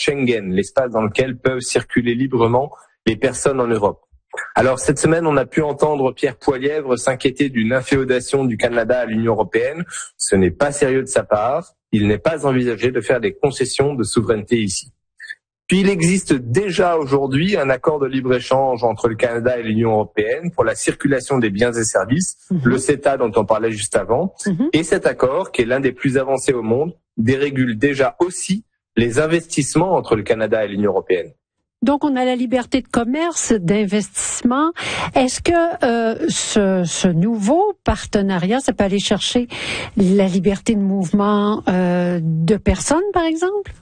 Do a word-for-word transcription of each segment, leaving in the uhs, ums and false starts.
Schengen, l'espace dans lequel peuvent circuler librement les personnes en Europe. Alors cette semaine, on a pu entendre Pierre Poilièvre s'inquiéter d'une inféodation du Canada à l'Union européenne. Ce n'est pas sérieux de sa part. Il n'est pas envisagé de faire des concessions de souveraineté ici. Puis il existe déjà aujourd'hui un accord de libre-échange entre le Canada et l'Union européenne pour la circulation des biens et services, mmh. le CETA dont on parlait juste avant. Mmh. Et cet accord, qui est l'un des plus avancés au monde, dérégule déjà aussi les investissements entre le Canada et l'Union européenne. Donc, on a la liberté de commerce, d'investissement. Est-ce que euh, ce, ce nouveau partenariat, ça peut aller chercher la liberté de mouvement euh, de personnes, par exemple?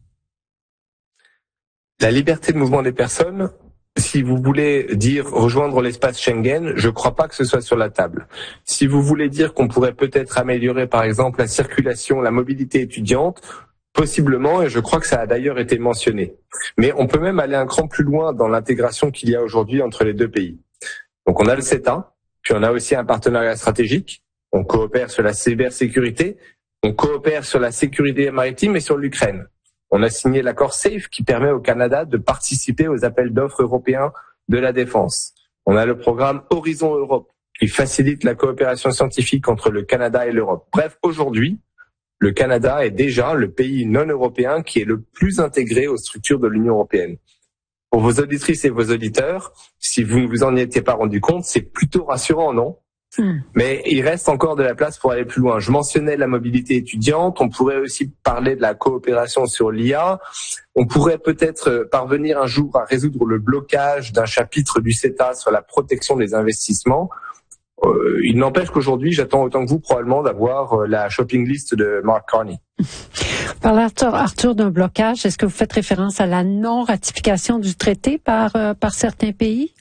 La liberté de mouvement des personnes, si vous voulez dire rejoindre l'espace Schengen, je ne crois pas que ce soit sur la table. Si vous voulez dire qu'on pourrait peut-être améliorer, par exemple, la circulation, la mobilité étudiante, possiblement, et je crois que ça a d'ailleurs été mentionné. Mais on peut même aller un cran plus loin dans l'intégration qu'il y a aujourd'hui entre les deux pays. Donc on a le CETA, puis on a aussi un partenariat stratégique, on coopère sur la cybersécurité, on coopère sur la sécurité maritime et sur l'Ukraine. On a signé l'accord SAFE qui permet au Canada de participer aux appels d'offres européens de la défense. On a le programme Horizon Europe qui facilite la coopération scientifique entre le Canada et l'Europe. Bref, aujourd'hui, le Canada est déjà le pays non européen qui est le plus intégré aux structures de l'Union européenne. Pour vos auditrices et vos auditeurs, si vous ne vous en étiez pas rendu compte, c'est plutôt rassurant, non ? Mmh. Mais il reste encore de la place pour aller plus loin. Je mentionnais la mobilité étudiante, on pourrait aussi parler de la coopération sur l'I A, on pourrait peut-être parvenir un jour à résoudre le blocage d'un chapitre du CETA sur la protection des investissements. Euh, il n'empêche qu'aujourd'hui, j'attends autant que vous probablement d'avoir la shopping list de Mark Carney. Par Arthur, Arthur d'un blocage, est-ce que vous faites référence à la non-ratification du traité par, euh, par certains pays?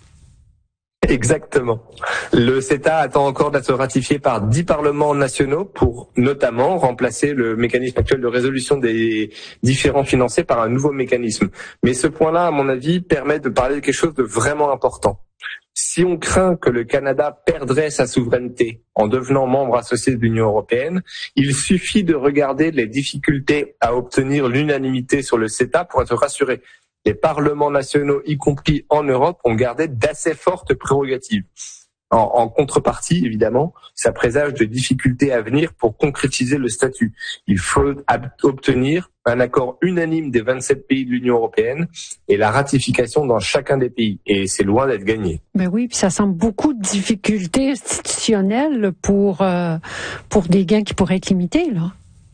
Exactement. Le CETA attend encore d'être ratifié par dix parlements nationaux pour notamment remplacer le mécanisme actuel de résolution des différends financiers par un nouveau mécanisme. Mais ce point-là, à mon avis, permet de parler de quelque chose de vraiment important. Si on craint que le Canada perdrait sa souveraineté en devenant membre associé de l'Union européenne, il suffit de regarder les difficultés à obtenir l'unanimité sur le CETA pour être rassuré. Les parlements nationaux, y compris en Europe, ont gardé d'assez fortes prérogatives. En, en contrepartie, évidemment, ça présage de difficultés à venir pour concrétiser le statut. Il faut ab- obtenir un accord unanime des vingt-sept pays de l'Union européenne et la ratification dans chacun des pays. Et c'est loin d'être gagné. Ben oui, puis ça semble beaucoup de difficultés institutionnelles pour, euh, pour des gains qui pourraient être limités, là.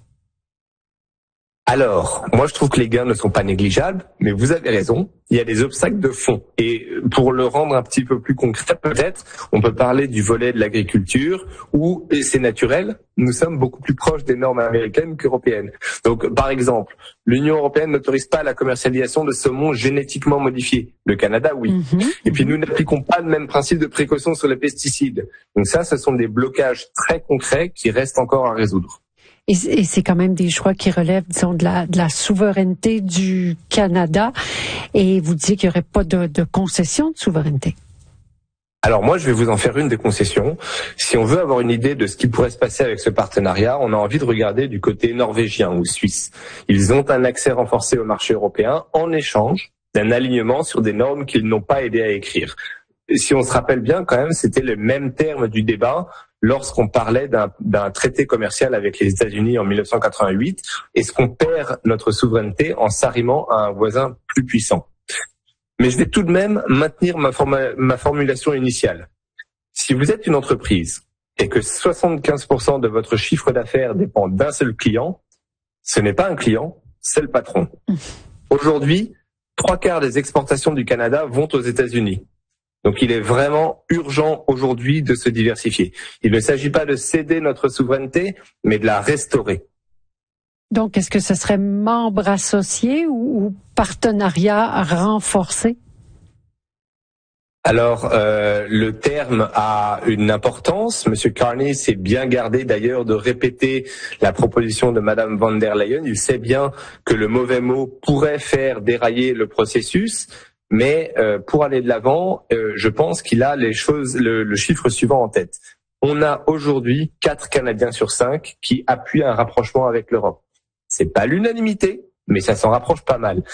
Alors, moi je trouve que les gains ne sont pas négligeables, mais vous avez raison, il y a des obstacles de fond. Et pour le rendre un petit peu plus concret, peut-être, on peut parler du volet de l'agriculture, où, et c'est naturel, nous sommes beaucoup plus proches des normes américaines qu'européennes. Donc, par exemple, l'Union européenne n'autorise pas la commercialisation de saumon génétiquement modifié. Le Canada, oui. Mm-hmm. Et puis nous n'appliquons pas le même principe de précaution sur les pesticides. Donc ça, ce sont des blocages très concrets qui restent encore à résoudre. Et c'est quand même des choix qui relèvent, disons, de la, de la souveraineté du Canada. Et vous disiez qu'il n'y aurait pas de, de concession de souveraineté. Alors moi, je vais vous en faire une des concessions. Si on veut avoir une idée de ce qui pourrait se passer avec ce partenariat, on a envie de regarder du côté norvégien ou suisse. Ils ont un accès renforcé au marché européen en échange d'un alignement sur des normes qu'ils n'ont pas aidé à écrire. Et si on se rappelle bien, quand même, c'était le même terme du débat lorsqu'on parlait d'un, d'un traité commercial avec les États-Unis en dix-neuf cent quatre-vingt-huit. Est-ce qu'on perd notre souveraineté en s'arrimant à un voisin plus puissant? Mais je vais tout de même maintenir ma, forma- ma formulation initiale. Si vous êtes une entreprise et que soixante-quinze pour cent de votre chiffre d'affaires dépend d'un seul client, ce n'est pas un client, c'est le patron. Aujourd'hui, trois quarts des exportations du Canada vont aux États-Unis. Donc il est vraiment urgent aujourd'hui de se diversifier. Il ne s'agit pas de céder notre souveraineté, mais de la restaurer. Donc est-ce que ce serait membre associé ou, ou partenariat renforcé? Alors, euh, le terme a une importance. Monsieur Carney s'est bien gardé d'ailleurs de répéter la proposition de Madame von der Leyen. Il sait bien que le mauvais mot pourrait faire dérailler le processus. Mais euh, pour aller de l'avant, euh, je pense qu'il a les choses, le, le chiffre suivant en tête. On a aujourd'hui quatre Canadiens sur cinq qui appuient un rapprochement avec l'Europe. C'est pas l'unanimité, mais ça s'en rapproche pas mal.